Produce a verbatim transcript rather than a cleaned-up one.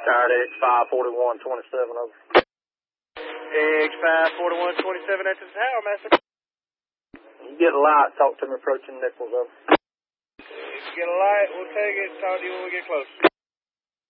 Tired X five forty-one twenty-seven over. X five forty-one twenty-seven, that's his tower, Master. You get a light, talk to me approaching Nichols over. If you get a light, we'll take it. Talk to you when we get close.